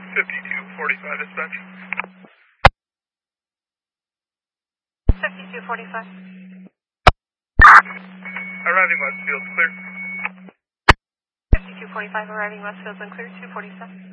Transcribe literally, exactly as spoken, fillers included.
fifty-two forty-five dispatch. fifty-two forty-five. Arriving Westfield, clear. fifty-two forty-five, arriving Westfield and clear, two forty-seven.